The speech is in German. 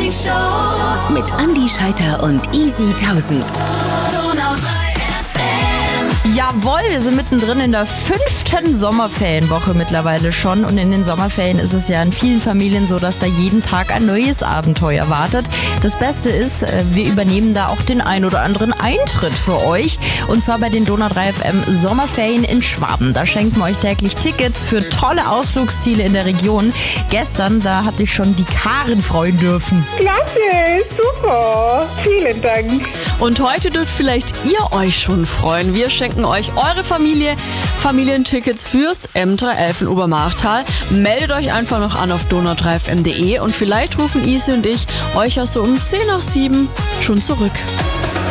Mit Andi Scheiter und Easy 1000. Jawohl, wir sind mittendrin in der 5. Sommerferienwoche mittlerweile schon. Und in den Sommerferien ist es ja in vielen Familien so, dass da jeden Tag ein neues Abenteuer wartet. Das Beste ist, wir übernehmen da auch den ein oder anderen Eintritt für euch. Und zwar bei den Donau 3 FM Sommerferien in Schwaben. Da schenken wir euch täglich Tickets für tolle Ausflugsziele in der Region. Gestern, da hat sich schon die Karin freuen dürfen. Klasse, super. Vielen Dank. Und heute dürft vielleicht ihr euch schon freuen. Wir schenken euch eure Familientickets fürs M311 in Obermarchtal. Meldet euch einfach noch an auf donau3fm.de und vielleicht rufen Isi und ich euch ja so um 6:10 schon zurück.